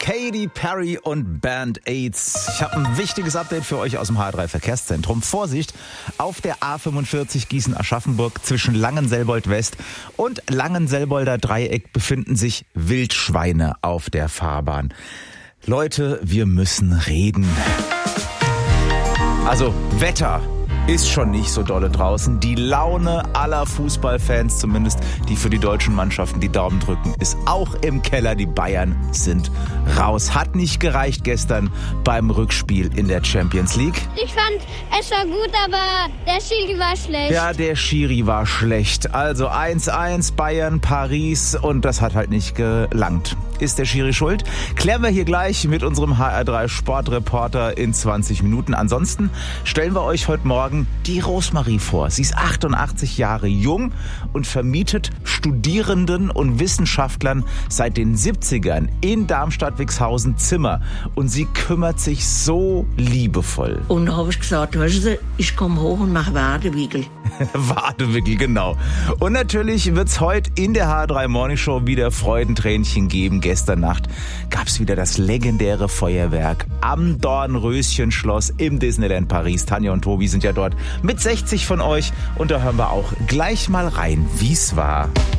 Katy Perry und Band AIDS. Ich habe ein wichtiges Update für euch aus dem HR3 Verkehrszentrum. Vorsicht, auf der A45 Gießen-Aschaffenburg zwischen Langenselbold West und Langenselbolder Dreieck befinden sich Wildschweine auf der Fahrbahn. Leute, wir müssen reden. Also Wetter ist schon nicht so dolle draußen. Die Laune aller Fußballfans, zumindest die für die deutschen Mannschaften die Daumen drücken, ist auch im Keller. Die Bayern sind raus. Hat nicht gereicht gestern beim Rückspiel in der Champions League. Ich fand, es war gut, aber der Schiri war schlecht. Ja, der Schiri war schlecht. Also 1-1 Bayern, Paris und das hat halt nicht gelangt. Ist der Schiri schuld? Klären wir hier gleich mit unserem HR3 Sportreporter in 20 Minuten. Ansonsten stellen wir euch heute Morgen die Rosmarie vor. Sie ist 88 Jahre jung und vermietet Studierenden und Wissenschaftlern seit den 70ern in Darmstadt-Wixhausen Zimmer. Und sie kümmert sich so liebevoll. Und dann habe ich gesagt, weißt du, ich komme hoch und mache Wadewickel. Wadewickel, genau. Und natürlich wird es heute in der HR3 Morning Show wieder Freudentränchen geben. Gestern Nacht gab es wieder das legendäre Feuerwerk am Dornröschenschloss im Disneyland Paris. Tanja und Tobi sind ja dort mit 60 von euch und da hören wir auch gleich mal rein, wie es war.